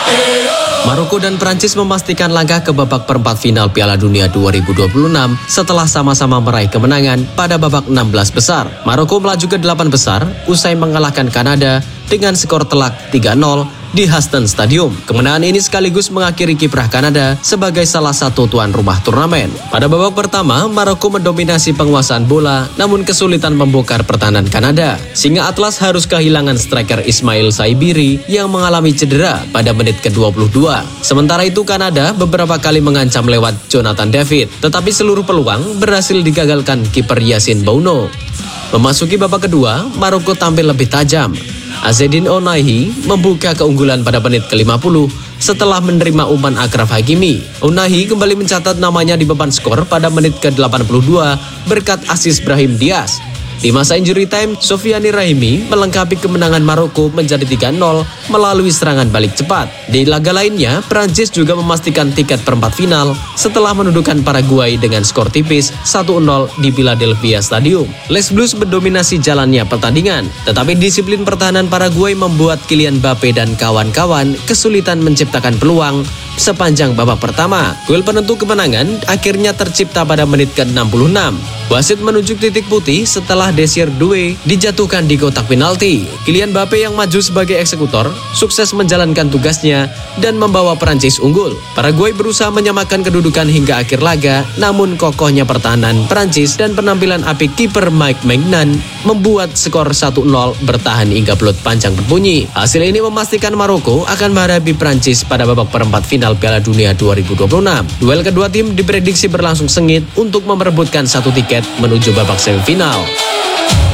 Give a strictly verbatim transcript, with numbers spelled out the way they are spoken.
Maroko dan Prancis memastikan langkah ke babak perempat final Piala Dunia dua ribu dua puluh enam setelah sama-sama meraih kemenangan pada babak enam belas besar. Maroko melaju ke delapan besar usai mengalahkan Kanada dengan skor telak tiga nol di Houston Stadium. Kemenangan ini sekaligus mengakhiri kiprah Kanada sebagai salah satu tuan rumah turnamen. Pada babak pertama, Maroko mendominasi penguasaan bola, namun kesulitan membongkar pertahanan Kanada. Singa Atlas harus kehilangan striker Ismail Saibiri yang mengalami cedera pada menit ke dua puluh dua. Sementara itu Kanada beberapa kali mengancam lewat Jonathan David, tetapi seluruh peluang berhasil digagalkan kiper Yassine Bouno. Memasuki babak kedua, Maroko tampil lebih tajam. Azzedine Ounahi membuka keunggulan pada menit ke lima puluh setelah menerima umpan Achraf Hakimi. Ounahi kembali mencatat namanya di papan skor pada menit ke delapan puluh dua berkat asis Brahim Diaz. Di masa injury time, Sofiane Rahimi melengkapi kemenangan Maroko menjadi tiga nol melalui serangan balik cepat. Di laga lainnya, Prancis juga memastikan tiket perempat final setelah menundukkan Paraguay dengan skor tipis satu nol di Philadelphia Stadium. Les Blues mendominasi jalannya pertandingan, tetapi disiplin pertahanan Paraguay membuat Kylian Mbappe dan kawan-kawan kesulitan menciptakan peluang sepanjang babak pertama. Gol penentu kemenangan akhirnya tercipta pada menit ke enam puluh enam. Wasit menunjuk titik putih setelah Desir Doué dijatuhkan di kotak penalti. Kylian Mbappe yang maju sebagai eksekutor sukses menjalankan tugasnya dan membawa Prancis unggul. Paraguay berusaha menyamakan kedudukan hingga akhir laga, namun kokohnya pertahanan Prancis dan penampilan apik kiper Mike Maignan membuat skor satu nol bertahan hingga pelut panjang berbunyi. Hasil ini memastikan Maroko akan menghadapi Prancis pada babak perempat final Piala Dunia dua ribu dua puluh enam. Duel kedua tim diprediksi berlangsung sengit untuk memperebutkan satu tiket menuju babak semifinal.